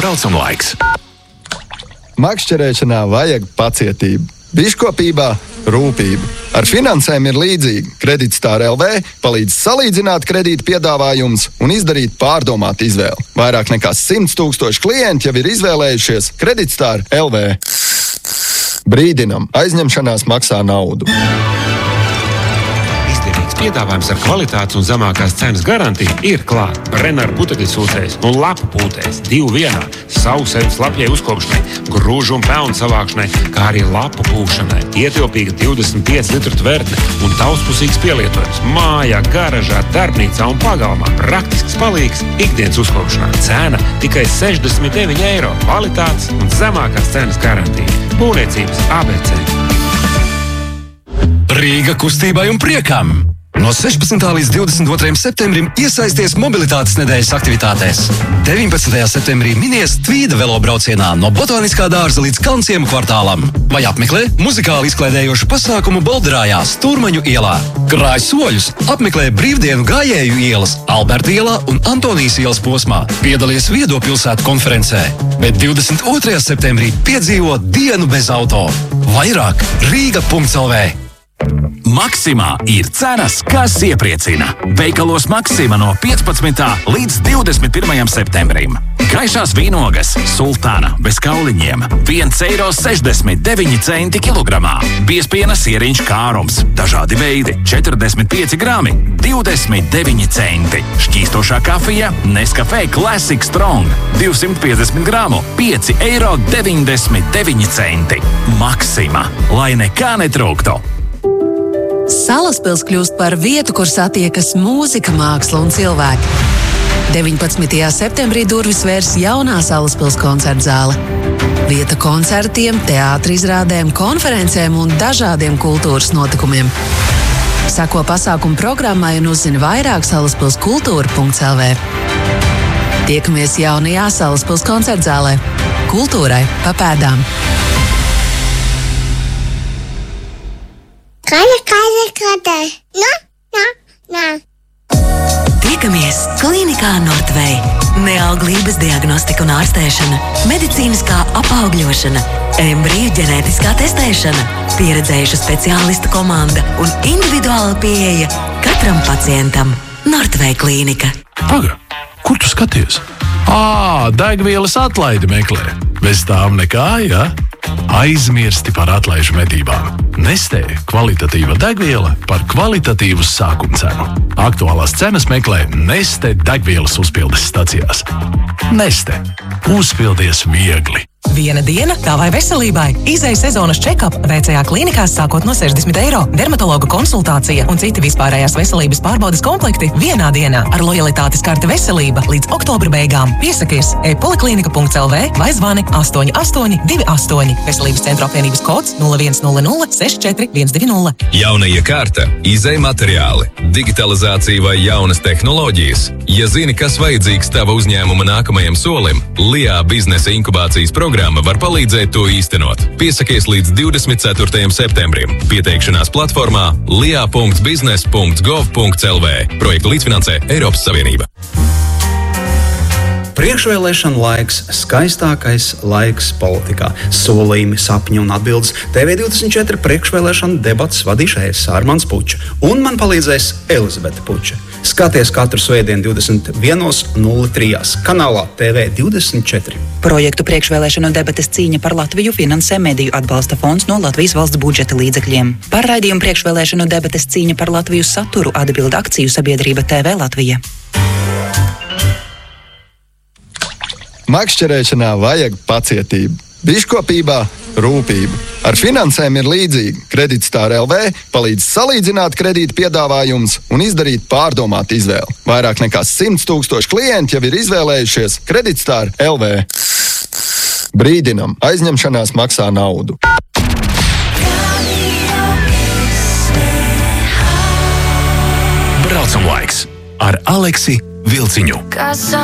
Braucamlaiks. Makšķerēšanā vajag pacietību. Biškopībā rūpību. Ar finansēm ir līdzīgi. Kreditstāra LV palīdz salīdzināt kredīta piedāvājumus un izdarīt pārdomātu izvēli. Vairāk nekā 100 000 klienti jau ir izvēlējušies Kreditstāra LV. Brīdinam, aizņemšanās maksā naudu. Izdevīgs piedāvājums ar kvalitātes un zemākās cenas garantiju ir klāt. Brenner putekļu sūcējs un lapu pūtējs 2 vienā. Sausējums lapjai uzkopšanai, grūžu un pelnu savākšanai, kā arī lapu pūšanai. Ietilpīga 25 litru tvertne un daudzpusīgs pielietojums. Mājā, garažā, darbnīcā un pagalmā. Praktisks palīgs ikdienas uzkopšanā. Cena tikai 69 eiro. Kvalitātes un zemākās cenas garantija. Būvniecības ABC. Rīga kustībai un priekam! No 16. līdz 22. septembrim iesaisties mobilitātes nedēļas aktivitātēs. 19. septembrī minies Tvīda velobraucienā no Botāniskā dārza līdz Kalnciemu kvartālam. Vai apmeklē muzikāli izklaidējošu pasākumu Bolderājā, Stūrmaņu ielā. Krāj soļus, apmeklē brīvdienu gājēju ielas, Alberta ielā un Antonijas ielas posmā. Piedalies Viedo pilsētu konferencē. Bet 22. septembrī piedzīvo dienu bez auto. Vairāk Rīga.lv. Maksimā ir cenas, kas iepriecina. Veikalos Maksima no 15. līdz 21. septembrim. Gaišās vīnogas Sultāna bez kauliņiem 1,69 eiro kilogramā. Biezpiena sieriņš Kārums. Dažādi veidi 45 grami 29 centi. Šķīstošā kafija Nescafé Classic Strong 250 gramu 5,99 eiro. Maksima, lai nekā netrūktu. Salaspils kļūst par vietu, kur satiekas mūzika, māksla un cilvēki. 19. septembrī durvis vērs jaunā Salaspils koncerta zāle. Vieta koncertiem, teātra izrādēm, konferencēm un dažādiem kultūras notikumiem. Sako pasākumu programmai un uzzini vairāk salaspilskultūra.lv. Tiekamies jaunajā Salaspils koncerta zālē. Kultūrai pa pēdām. Tiekamies Klīnikā Nortvei. Neauglības diagnostika un ārstēšana, medicīniskā apaugļošana, embriju ģenētiskā testēšana, pieredzējuša speciālistu komanda un individuāla pieeja katram pacientam. Nortvei klīnika. Paga, kur tu skaties? Degvielas atlaidi meklē. Bez tām nekā, ja? Aizmirsti par atlaižu medībām. Nestē kvalitatīva degviela par kvalitatīvu sākumcenu. Aktuālās cenas meklē Neste degvielas uzpildes stacijās. Neste. Uzpildies viegli. Viena diena tavai veselībai. Izej sezonas check-up VCA klīnikās sākot no 60 eiro. Dermatologa konsultācija un citi vispārējās veselības pārbaudes komplekti vienā dienā ar lojalitātes karte veselība līdz oktobra beigām. Piesakies e-poliklinika.lv vai zvani 8828. Veselības centra apvienības kods 0100 64 120. Jauna iekārta, izej materiāli, digitalizācija vai jaunas tehnoloģijas. Ja zini, kas vajadzīgs tava uzņēmuma nākamajam solim, LIA biznesa inkubācijas programma var palīdzēt to īstenot. Piesakies līdz 24. septembrim. Pieteikšanās platformā lia.biznes.gov.lv. Projektu līdzfinansē Eiropas Savienība. Priekšvēlēšana laiks, skaistākais laiks politikā. Solījumi, sapņi un atbildes. TV24 priekšvēlēšana debatas vadīšais Armands Puča. Un man palīdzēs Elizabete Puča. Skaties katru svētdienu 21:03 kanālā TV24. Projektu priekšvēlēšanu debates cīņa par Latviju finansē Mediju atbalsta fonds no Latvijas valsts budžeta līdzekļiem. Par raidījumu priekšvēlēšanu debates cīņa par Latviju saturu atbild akciju sabiedrība TV Latvija. Makšķerēšanā vajag pacietību. Biškopībā rūpību. Ar finansēm ir līdzīgi. Kreditstāra LV palīdz salīdzināt kredīta piedāvājumus un izdarīt pārdomātu izvēli. Vairāk nekā 100 000 klienti jau ir izvēlējušies Kreditstāra LV. Brīdinam, aizņemšanās maksā naudu. Braucamlaiks ar Aleksi Vilciņu.